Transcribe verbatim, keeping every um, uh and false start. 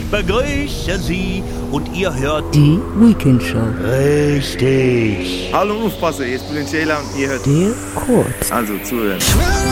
begrüße Sie und ihr hört Die Weekend Show. richtig. Hallo Aufpasser, hier ist Bülent Ceylan und ihr hört Der Kurz. also zuhören.